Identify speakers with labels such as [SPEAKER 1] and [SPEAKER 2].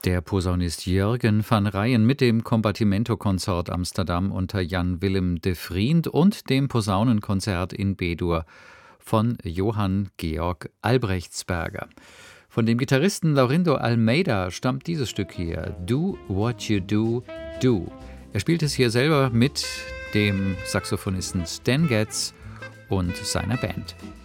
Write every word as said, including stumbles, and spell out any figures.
[SPEAKER 1] Der Posaunist Jürgen van Ryen mit dem Combattimento-Consort Amsterdam unter Jan Willem de Vriend und dem Posaunenkonzert in B-Dur von Johann Georg Albrechtsberger. Von dem Gitarristen Laurindo Almeida stammt dieses Stück hier, Do What You Do, Do. Er spielt es hier selber mit dem Saxophonisten Stan Getz und seiner Band.